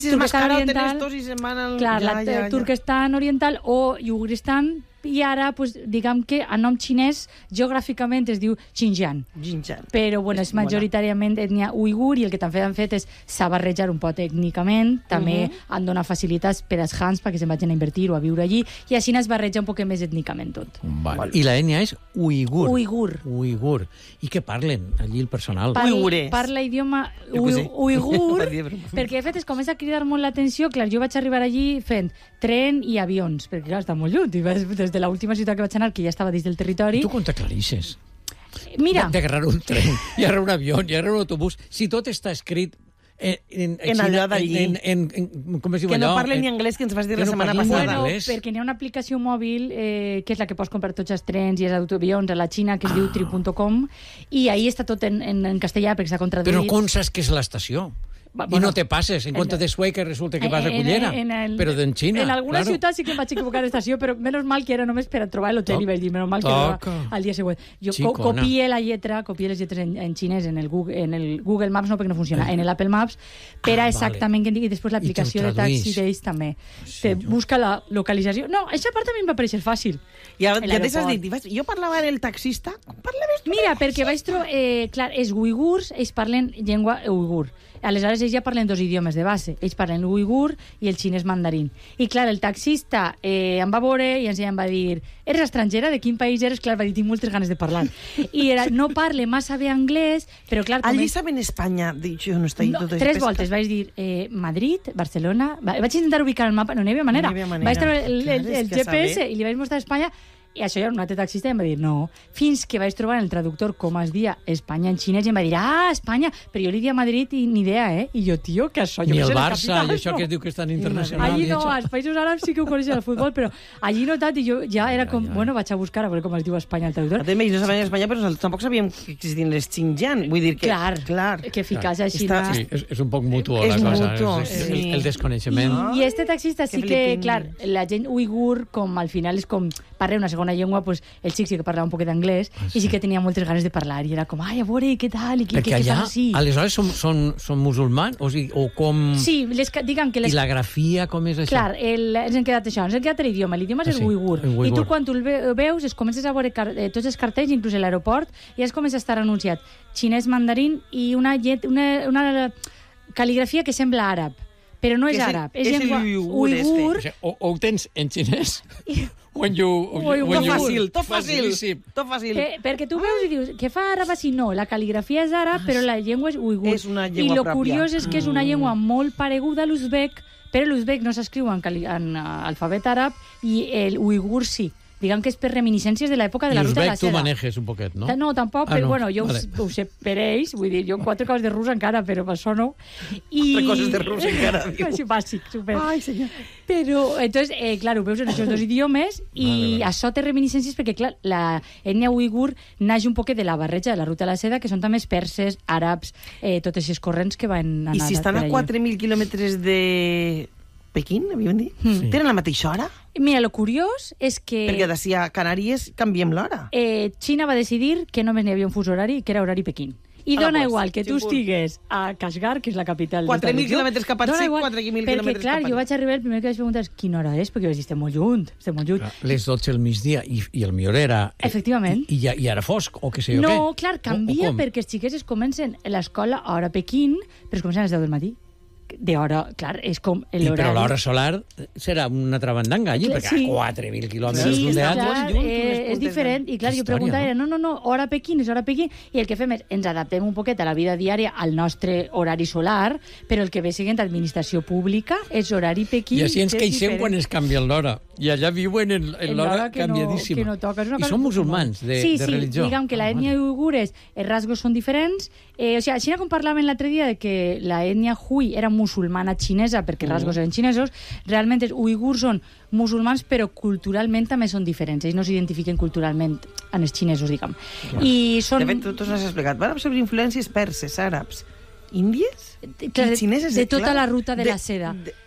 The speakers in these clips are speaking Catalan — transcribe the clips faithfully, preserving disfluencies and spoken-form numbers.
Turquestan oriental, clar, ja, la ja, ja. Turquestan oriental o Uiguristan, i ara, pues, diguem que a nom xinès, geogràficament es diu Xinjiang. Xinjiang. Però, bueno, és majoritàriament ètnia uigur, i el que també han fet és s'ha barrejar un poc tècnicament, també uh -huh. han donat facilitats per als hans perquè se'n vagin a invertir o a viure allí, i així es barreja un poc més ètnicament tot. Vale. I l'ètnia és uigur. Uigur. Uigur. I què parlen allí el personal? Parla, Uigures. Parla idioma Jo què sé. uigur, perquè de fet es comença a cridar molt l'atenció. Clar, jo vaig arribar allí fent tren i avions, perquè clar, està molt lluny, i vaig, des de l'última ciutat que vaig anar, que ja estava dins del territori... Tu com t'aclarisses? Mira... D'agarrar un tren, i agarrar un avió, i agarrar un autobús, si tot està escrit en, en, en allò d'allí. En, en, en, com es diu que allò? no parlen en, ni anglès, que ens vas dir que la no setmana parlen passada. Bueno, anglès. perquè n'hi ha una aplicació mòbil eh, que és la que pots comprar tots els trens i els autoavions a la Xina, que es ah. diu tri punt com, i ahí està tot en, en, en castellà, perquè s'ha contraduït. Però com saps que és l'estació? Va, I bueno, no te passes, en compte de Sueca resulta que vas a en- Cullera, en el- però d'en Xina. En alguna claro. ciutat sí que em vaig equivocar d'estació, però menys mal que era només per a trobar l'hotel Toc. i vaig dir, menys mal que Toca. era al dia següent. Jo co Xicona. copié la lletra, copié les lletres en, en xinès en el, Google, en el Google Maps, no perquè no funciona, en l'Apple Maps, per a Ah, exactament que digui, i després l'aplicació I de te'l traduís. taxi d'ells també. Sí, Te jo- busca la localització. No, aquesta part a mi em va pareixer fàcil. Ja, En ja t'has l'aeroport. dit, i vas- jo parlava amb el taxista, com parlaves tu? Mira, perquè vaig trobar... Eh, clar, els uigurs, ells parlen llengua uigur. Aleshores, ells ja parlen dos idiomes de base. Ells parlen l'uigur i el xinès mandarín. I, clar, el taxista eh, em va veure i ens em va dir eres estrangera? De quin país eres? Clar, va dir, tinc moltes ganes de parlar. I era, no parle massa bé anglès, però, clar... Allí és... saben Espanya, dic, jo no està ahí No, tot tres pesca. voltes vaig dir eh, Madrid, Barcelona... Va, vaig intentar ubicar el mapa, no n'hi havia manera. No hi havia manera. Vaig treure el, el, Clar, és el que G P S saber. i li vaig mostrar Espanya, i això ja un altre taxista i em va dir no, fins que vaig trobar en el traductor com es dia Espanya en xinès i em va dir, ah, Espanya, però jo li dia Madrid i ni idea, eh? I jo, tio, que això... Jo Ni no el sé les Barça, capitals, i això no. que es diu que és tan internacional. Allí i no, això. als països àrabs sí que ho coneixen el futbol, però allí no tant, i jo ja era com, ja. bueno, vaig a buscar a veure com es diu Espanya el traductor. També no sabien Espanya, però nosaltres tampoc sabíem que existien les Xinjiang. Vull dir que... Clar, clar. que ficàs Clar. així... Està- no? Sí, és, és un poc mutu És la cosa. mutu, és, és, sí. el, el desconeixement. I, I este taxista sí Que que, flipin. clar, la gent uigur, com al final és com parla una segona llengua, pues, el xic sí que parlava un poquet d'anglès Ah, i sí que tenia moltes ganes de parlar i era com, ai, a veure, què tal, i què, Perquè què, què allà, fas així? aleshores, són, són, són musulmans? O, sigui, o com... Sí, les, ca- diguem que I les... la grafia, com és això? Clar, el, ens hem quedat això, ens hem quedat l'idioma, l'idioma és Ah, el sí, uigur. el uigur. I tu quan tu el ve- veus, es comences a veure car eh, tots els cartells, inclús a l'aeroport, i es comença a estar anunciat xinès mandarín i una, llet, una, una cal·ligrafia que sembla àrab, però no és Que és el- àrab, és, és el llengua uigur este. uigur. O, sigui, o, o ho tens en xinès, o en you... O en Tot you- fàcil, tot fàcil. Facilíssim. Tot fàcil. Eh, perquè tu veus i dius, què fa àrab així? No, la cal·ligrafia és àrab, però la llengua és uigur. És una I llengua lo pròpia. curiós és que és una llengua molt pareguda a l'uzbek, però l'uzbek no s'escriu en, cali- en uh, alfabet àrab i el uigur sí. Diguem que és per reminiscències de l'època de I la ruta de la l'uzbek tu seda. manejes un poquet, no? Ta- No, tampoc, Ah, però no. bueno, jo Vale. ho, ho sé per ells, vull dir, jo quatre coses de rus encara, però per això no. I... Quatre coses de rus encara, diu. Sí, bàsic, super. Ai, senyor. Però, entonces, eh, clar, ho veus en aquests dos idiomes i Vale, vale. això té reminiscències perquè, clar, la ètnia uigur naix un poquet de la barreja de la ruta de la seda, que són també perses, àrabs, eh, totes aquests corrents que van anar I si estan per a allà. quatre mil quilòmetres de Pequín, havíem dit? Sí. Tenen la mateixa hora? Mira, lo curiós és que Perquè d'ací a Canàries canviem l'hora. eh, Xina va decidir que només n'hi havia un fus horari, que era horari Pequín. I Ah, dona pues, igual que tu ximput. estigues a Kashgar, que és la capital quatre mil de la regió, quilòmetres cap al dona sud, igual, quatre mil perquè, quilòmetres clar, cap jo al- vaig arribar, el primer que vaig preguntar és quina hora és, perquè vaig dir, estem molt lluny, estem molt lluny. Les dotze del migdia i, i el millor era... Efectivament. I, i, ja- i ara fosc, o què sé jo No, què? clar, O- o canvia com? perquè els xiquets comencen a l'escola a hora Pequín, però es comencen a les deu del matí. De hora, clar, és com I, l'horari. però l'hora solar serà una altra bandanga allí, Clar, perquè sí. a quatre mil quilòmetres Sí, d'un clar, teatre... molt lluny, unes eh, és puntes diferent. I clar, jo Història, preguntava, no? era, no, no, no, hora Pequín és hora Pequín, i el que fem és, ens adaptem un poquet a la vida diària al nostre horari solar, però el que ve siguent administració pública és horari Pequín. I així ens que és queixem diferent. quan es canvia l'hora. I allà viuen en, en En l'hora l'hora que no- canviadíssima. que no toca. És una I cosa són molt- musulmans de, sí, de sí, religió. diguem que Ah, l'ètnia vale. uigures, els rasgos són diferents. Eh, o sigui, així com parlàvem l'altre dia de que l'ètnia hui era musulmana xinesa perquè els rasgos eren xinesos, realment els uigurs són musulmans però culturalment també són diferents. Ells no s'identifiquen culturalment en els xinesos, diguem. I són... De fet, tu t'ho has explicat. Van absorbir influències perses, àrabs, índies clar, i xineses. de tota clar. la ruta de la seda. De, ah,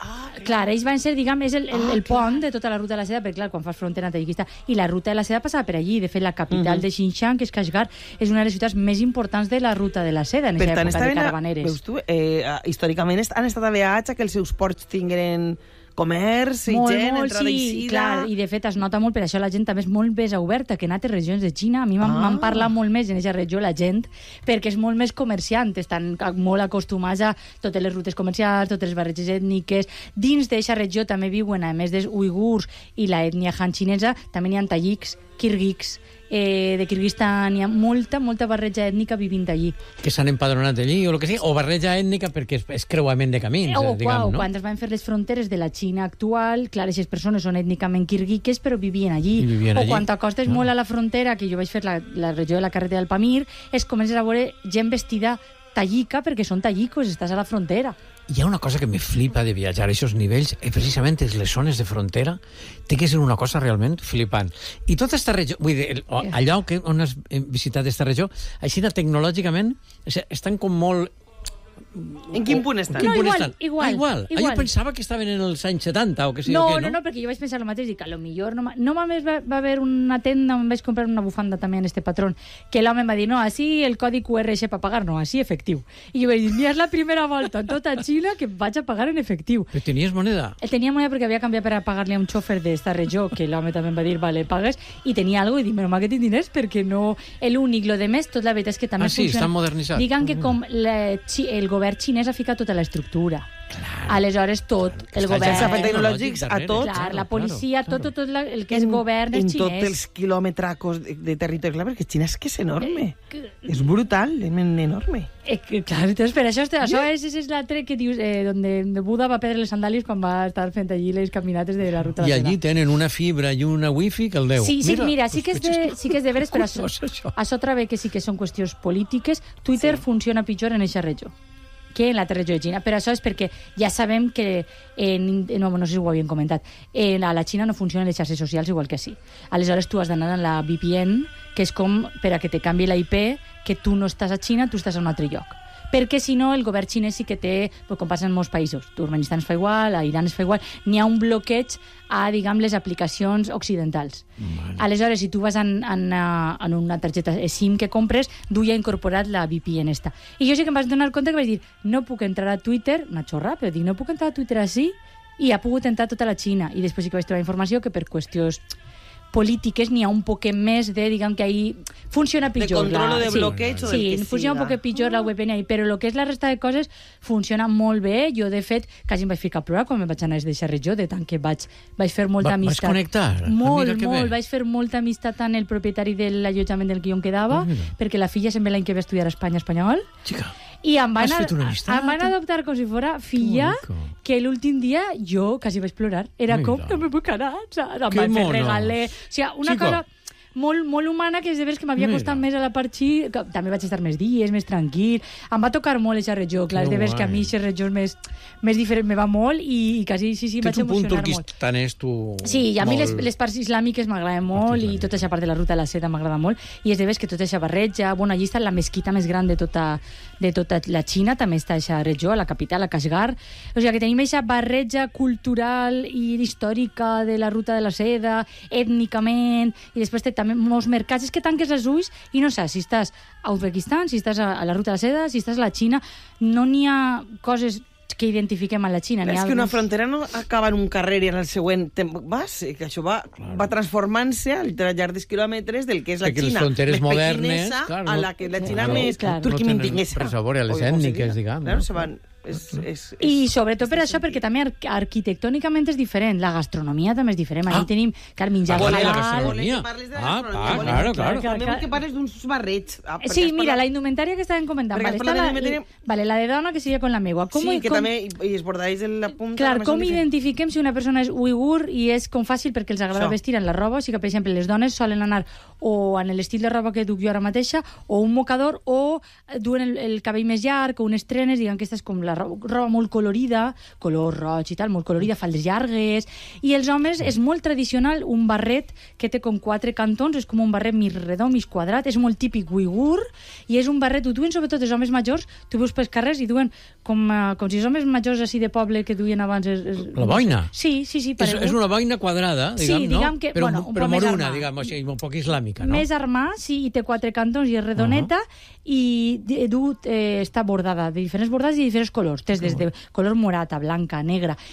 Clar, ells van ser, diguem, és el, el, el pont de tota la ruta de la seda, perquè, clar, quan fas frontera amb Tadjikistan, i la ruta de la seda passava per allí. De fet, la capital uh -huh. de Xinjiang, que és Kashgar, és una de les ciutats més importants de la ruta de la seda, en aquesta època de caravaneres. Veus tu, eh, històricament han estat a viatge que els seus ports tingueren comerç i molt, gent, molt, entrada sí, i eixida. Clar, i de fet es nota molt, per això la gent també és molt més oberta que en altres regions de Xina. A mi m'han ah. parlat molt més en aquesta regió la gent, perquè és molt més comerciant, estan molt acostumats a totes les rutes comercials, totes les barreges ètniques. Dins d'aquesta regió també viuen, a més dels uigurs i la ètnia han xinesa, també n'hi ha tajics, kirguics, eh, de Kirguistan, hi ha molta, molta barreja ètnica vivint allí. Que s'han empadronat allí, o el que sigui, o barreja ètnica perquè és, és creuament de camins, o, eh, diguem, o no? quan es van fer les fronteres de la Xina actual, clar, aquestes persones són ètnicament kirguiques, però vivien allí. I vivien o allí. quan t'acostes No. molt a la frontera, que jo vaig fer la, la regió de la carretera del Pamir, es comences a veure gent vestida tallica, perquè són tallicos, estàs a la frontera. Hi ha una cosa que me flipa de viatjar a aquests nivells, i precisament és les zones de frontera, té que ser una cosa realment flipant. I tota aquesta regió, vull dir, allò que, on has visitat aquesta regió, així tecnològicament, estan com molt... En quin punt estan? Quin No, punt igual, estan? igual, Ah, igual. igual. Ah, jo pensava que estaven en els anys setanta o que sí No, o què, no, no, perquè jo vaig pensar el mateix, dic, a lo millor no, ma- no només va, va haver una tenda on vaig comprar una bufanda també en este patrón, que l'home em va dir, no, així el codi Q R és per pagar, no, així efectiu. I jo vaig dir, mira, és la primera volta en tota Xina que vaig a pagar en efectiu. Però tenies moneda? El tenia moneda perquè havia canviat per a pagar-li a un xòfer d'esta regió, que l'home també em va dir, vale, pagues, i tenia algo, i dic, menys mal que tinc diners, perquè no... L'únic, lo de més, tot la veritat és que també Ah, sí, funciona... estan modernitzats. Diguem que com la, xi- el govern xinès ha ficat tota l'estructura. Clar. Aleshores, tot, el Està govern... Els afers tecnològic tecnològics a darrere, tot. Clar, la Claro, policia, claro, tot, tot, tot la, el que és govern és en xinès. tots els quilòmetracos de, de territori, clar, perquè Xina és que és enorme. És brutal, és enorme. Eh, que, clar, entonces, per això, este, això és, és, és l'altre que dius, eh, donde Buda va perdre les sandàlies quan va estar fent allí les caminates de la ruta de I la allí seda. tenen una fibra i una wifi que el Déu. Sí, sí, mira, mira sí, que és de, sí que és de veres, però això, Curiós, això. això trobo que sí que són qüestions polítiques. Twitter sí. funciona pitjor en eixa regió que en l'altra regió de Xina, però això és perquè ja sabem que, en, no, no sé si ho havien comentat, en, a la Xina no funcionen les xarxes socials igual que així. Aleshores tu has d'anar a la V P N, que és com per a que te canvi la I P, que tu no estàs a Xina, tu estàs a un altre lloc. Perquè si no, el govern xinès sí que té, pues, com passa en molts països, Turkmenistan es fa igual, a Iran es fa igual, n'hi ha un bloqueig a, diguem, les aplicacions occidentals. Vale. Aleshores, si tu vas en, en, en una targeta SIM que compres, duia incorporat la V P N esta. I jo sí que em vaig donar compte que vaig dir, no puc entrar a Twitter, una xorra, però dic, no puc entrar a Twitter així, i ha pogut entrar tota la Xina. I després sí que vaig trobar informació que per qüestions polítiques n'hi ha un poquet més de, diguem que ahí funciona pitjor. De control la... o de sí, bloqueig o del sí, que funciona siga. un poquet pitjor la V P N ahí, però el que és la resta de coses funciona molt bé. Jo, de fet, quasi em vaig ficar a plorar quan me vaig anar des d'aquesta regió, de tant que vaig, vaig fer molta Va- vas amistat. connectar? Molt, Mira que molt. bé. Vaig fer molta amistat amb el propietari de l'allotjament del que jo em quedava, Ah, mira. perquè la filla sempre l'any que ve a estudiar a Espanya espanyol, Xica, i em van, Has a, fet una amistat? em van adoptar com si fora filla, bonico. que l'últim dia jo quasi vaig plorar. Era Mira. com, no me puc anar, saps? Em Que van fer mono. regaler... O sigui, una Chico. cosa molt, molt humana, que és de veres que m'havia Mira. costat més a la part xí, que també vaig estar més dies, més tranquil. Em va tocar molt aquesta regió, clar, Que és de veres que a mi guai. aquesta regió més, més diferent me va molt i, i quasi, sí, sí, té vaig tu punt emocionar molt. turquistanès, tu... Sí, i a mi les, molt- les parts islàmiques m'agraden molt i islàmiques. tota aquesta part de la ruta de la seda m'agrada molt, i és de veres que tota aquesta barreja, bueno, allí està la mesquita més gran de tota, de tota la Xina, també està aquesta regió, a la capital, a Kashgar. O sigui que tenim aquesta barreja cultural i històrica de la ruta de la seda, ètnicament, i després té també molts mercats. És que tanques els ulls i no saps si estàs a Uzbekistan, si estàs a, a la ruta de la seda, si estàs a la Xina. No n'hi ha coses que identifiquem a la Xina. N'hi És ha que una alguns- frontera no acaba en un carrer i en el següent te'n vas, i que això va, va transformant-se al llarg dels quilòmetres del que és la Perquè les Xina fronteres més modernes, pequinesa clar, a no- la que la Xina Claro, més claro. turquimintinguesa. No tenen res a veure a les O com se ètniques, diga. diguem, Claro, no? se van... És, és, és, I sobretot per és això, perquè també ar arquitectònicament és diferent, la gastronomia també és diferent. Allí Ah. tenim, clar, menjar Parla de la halal. gastronomia. Volem que parles de la Ah, gastronomia. ah, Volem- claro, claro. clar, També clar. que parles d'uns barrets. Ah, perquè Sí, has mira, parlat- la indumentària que estàvem comentant. Perquè Vale, has està parlat la, de indumentària- vale, la de dona que seria con la meua. Com, Sí, que com, també i, i es bordáis en la punta. Clar, la com més diferent. identifiquem si una persona és uigur, i és com fàcil perquè els agrada Això. vestir en la roba? O sigui que, per exemple, les dones solen anar o en l'estil de roba que duc jo ara mateixa, o un mocador, o duen el, el cabell més llarg, o unes trenes, diguem que aquesta és com la la roba, roba molt colorida, color roig i tal, molt colorida, faldes llargues, i els homes és molt tradicional, un barret que té com quatre cantons, és com un barret mig redó, mig quadrat, és molt típic uigur, i és un barret, ho duen sobretot els homes majors, tu veus pels carrers i duen com, uh, com si els homes majors així de poble que duien abans... És, és, la boina? Sí, sí, sí. És, és una boina quadrada, diguem, sí, no? diguem que, però, bueno, un però poc més moruna, armà. diguem, o sigui, un poc islàmica, no? Més armà, sí, i té quatre cantons i és redoneta, uh -huh. i du, eh, està bordada de diferents bordats i de diferents colors. Tens des de color morata, blanca, negra.